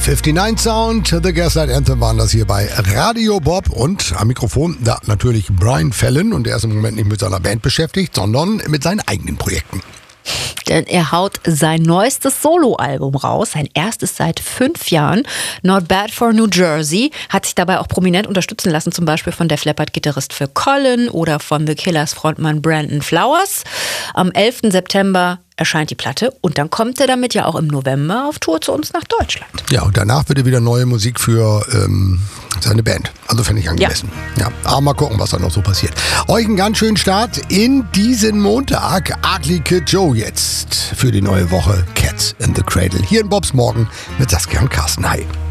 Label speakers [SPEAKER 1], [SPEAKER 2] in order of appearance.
[SPEAKER 1] 59 Sound, The Gaslight Anthem waren das hier bei Radio Bob und am Mikrofon da natürlich Brian Fallon und er ist im Moment nicht mit seiner Band beschäftigt, sondern mit seinen eigenen Projekten.
[SPEAKER 2] Denn er haut sein neuestes Soloalbum raus, sein erstes seit 5 Jahren. Not Bad for New Jersey, hat sich dabei auch prominent unterstützen lassen, zum Beispiel von Def Leppard-Gitarrist Phil Collen oder von The Killers-Frontmann Brandon Flowers. Am 11. September erscheint die Platte und dann kommt er damit ja auch im November auf Tour zu uns nach Deutschland.
[SPEAKER 1] Ja, und danach wird er wieder neue Musik für seine Band. Also fände ich angemessen. Ja, aber mal gucken, was da noch so passiert. Euch einen ganz schönen Start in diesen Montag. Ugly Kid Joe jetzt für die neue Woche Cats in the Cradle. Hier in Bobs Morgen mit Saskia und Carsten. Hi.